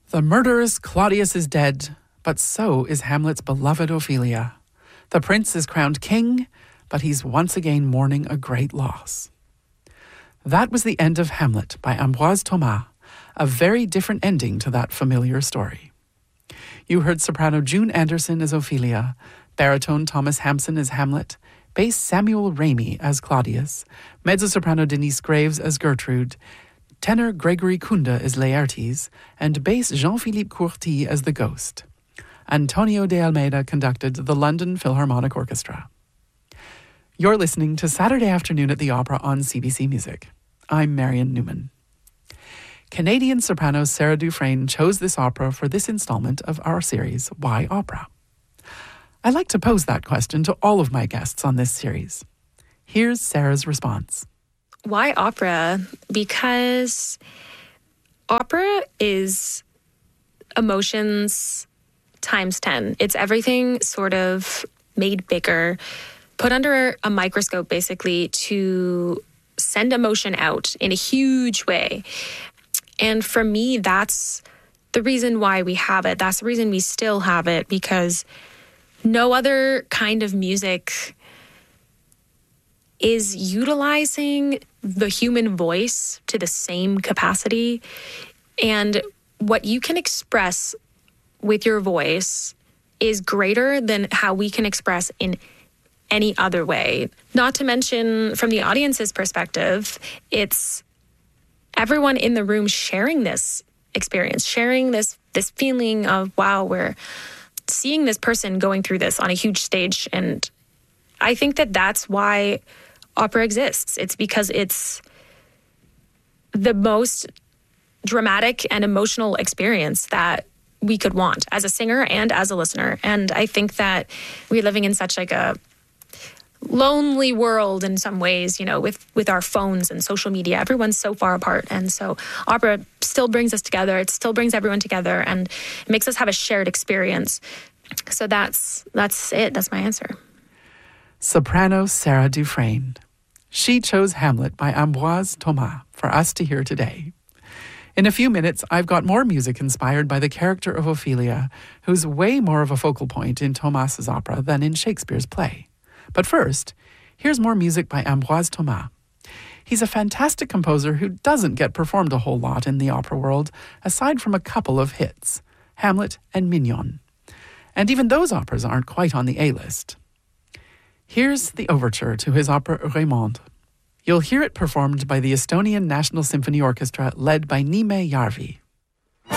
The murderous Claudius is dead, but so is Hamlet's beloved Ophelia. The prince is crowned king, but he's once again mourning a great loss. That was the end of Hamlet by Ambroise Thomas, a very different ending to that familiar story. You heard soprano June Anderson as Ophelia, baritone Thomas Hampson as Hamlet, bass Samuel Ramey as Claudius, mezzo-soprano Denise Graves as Gertrude, tenor Gregory Kunda as Laertes, and bass Jean-Philippe Courty as the Ghost. Antonio de Almeida conducted the London Philharmonic Orchestra. You're listening to Saturday Afternoon at the Opera on CBC Music. I'm Marion Newman. Canadian soprano Sarah Dufresne chose this opera for this installment of our series, Why Opera? I like to pose that question to all of my guests on this series. Here's Sarah's response. Why opera? Because opera is emotions times 10. It's everything sort of made bigger, put under a microscope basically to send emotion out in a huge way. And for me, that's the reason why we have it. That's the reason we still have it, because no other kind of music is utilizing the human voice to the same capacity. And what you can express with your voice is greater than how we can express in any other way. Not to mention, from the audience's perspective, it's everyone in the room sharing this experience, sharing this feeling of, wow, we're seeing this person going through this on a huge stage. And I think that that's why opera exists. It's because it's the most dramatic and emotional experience that we could want as a singer and as a listener. And I think that we're living in such like a lonely world in some ways, you know, with our phones and social media. Everyone's so far apart. And so opera still brings us together. It still brings everyone together, and it makes us have a shared experience. So that's it. That's my answer. Soprano Sarah Dufresne. She chose Hamlet by Ambroise Thomas for us to hear today. In a few minutes, I've got more music inspired by the character of Ophelia, who's way more of a focal point in Thomas's opera than in Shakespeare's play. But first, here's more music by Ambroise Thomas. He's a fantastic composer who doesn't get performed a whole lot in the opera world, aside from a couple of hits, Hamlet and Mignon. And even those operas aren't quite on the A-list. Here's the overture to his opera Raymonde. You'll hear it performed by the Estonian National Symphony Orchestra led by Niime Järvi.